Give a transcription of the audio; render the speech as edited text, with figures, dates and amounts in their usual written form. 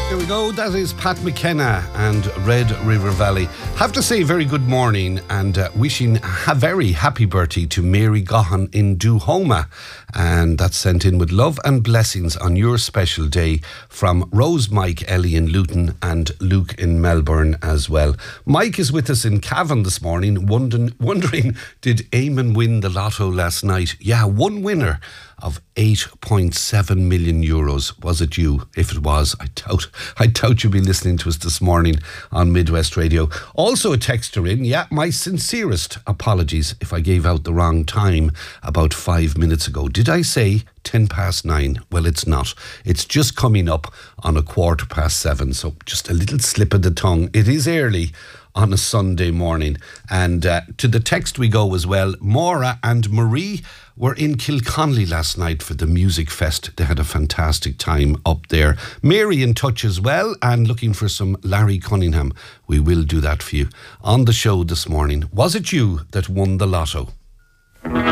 There we go. That is Pat McKenna and Red River Valley. Have to say very good morning and wishing a very happy birthday to Mary Gahan in Duhoma. And that's sent in with love and blessings on your special day from Rose, Mike, Ellie in Luton and Luke in Melbourne as well. Mike is with us in Cavan this morning, wondering did Eamon win the lotto last night? Yeah, one winner of 8.7 million euros. Was it you? If it was, I doubt you'll be listening to us this morning on Midwest Radio. Also a texter in, my sincerest apologies if I gave out the wrong time about 5 minutes ago. Did I say 9:10? Well, it's not. It's just coming up on 7:15, so just a little slip of the tongue. It is early on a Sunday morning. And to the text we go as well. Maura and Marie were in Kilconnelly last night for the Music Fest. They had a fantastic time up there. Mary in touch as well and looking for some Larry Cunningham. We will do that for you on the show this morning. Was it you that won the lotto?